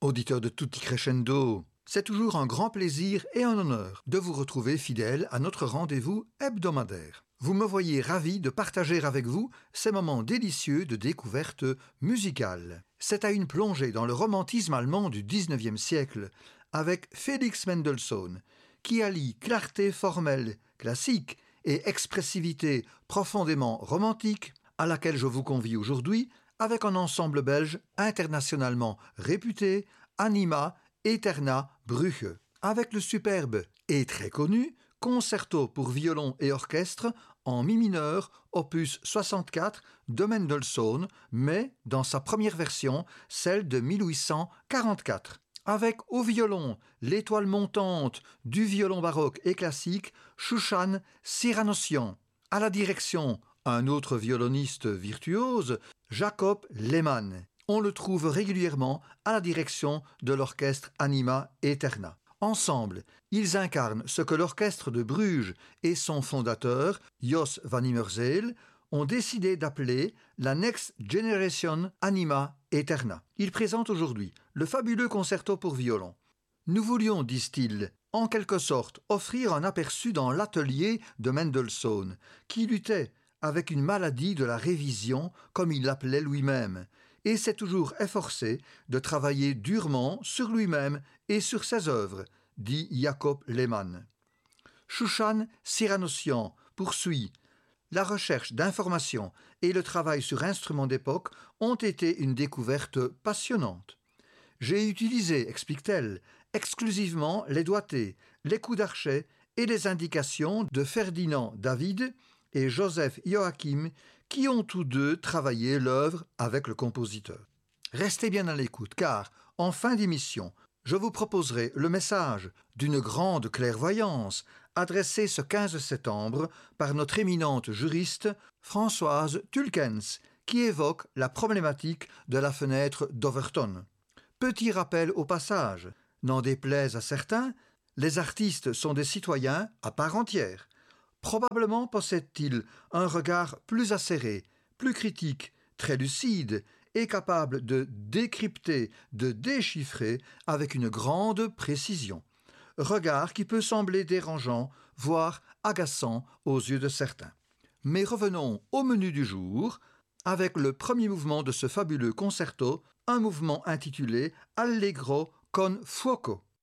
Auditeur de Tutti Crescendo, c'est toujours un grand plaisir et un honneur de vous retrouver fidèle à notre rendez-vous hebdomadaire. Vous me voyez ravi de partager avec vous ces moments délicieux de découverte musicale. C'est à une plongée dans le romantisme allemand du XIXe siècle avec Félix Mendelssohn, qui allie clarté formelle, classique et expressivité profondément romantique, à laquelle je vous convie aujourd'hui avec un ensemble belge internationalement réputé, Anima Eterna Brüche, avec le superbe et très connu Concerto pour violon et orchestre en mi mineur, opus 64 de Mendelssohn, mais dans sa première version, celle de 1844. Avec au violon l'étoile montante du violon baroque et classique, Shushan Siranossian. À la direction, un autre violoniste virtuose, Jacob Lehmann. On le trouve régulièrement à la direction de l'orchestre Anima Eterna. Ensemble, ils incarnent ce que l'orchestre de Bruges et son fondateur, Jos van Immerzeel, ont décidé d'appeler la Next Generation Anima Eterna. Ils présentent aujourd'hui le fabuleux concerto pour violon. Nous voulions, disent-ils, en quelque sorte offrir un aperçu dans l'atelier de Mendelssohn, qui luttait avec une maladie de la révision, comme il l'appelait lui-même, et s'est toujours efforcé de travailler durement sur lui-même et sur ses œuvres, dit Jacob Lehmann. Shushan Siranossian poursuit. La recherche d'informations et le travail sur instruments d'époque ont été une découverte passionnante. J'ai utilisé, explique-t-elle, exclusivement les doigtés, les coups d'archet et les indications de Ferdinand David et Joseph Joachim, qui ont tous deux travaillé l'œuvre avec le compositeur. Restez bien à l'écoute, car, en fin d'émission, je vous proposerai le message d'une grande clairvoyance adressée ce 15 septembre par notre éminente juriste Françoise Tulkens, qui évoque la problématique de la fenêtre d'Overton. Petit rappel au passage, n'en déplaise à certains, les artistes sont des citoyens à part entière. Probablement possèdent-ils un regard plus acéré, plus critique, très lucide et capable de décrypter, de déchiffrer avec une grande précision. Regard qui peut sembler dérangeant, voire agaçant aux yeux de certains. Mais revenons au menu du jour, avec le premier mouvement de ce fabuleux concerto, un mouvement intitulé Allegro con fuoco.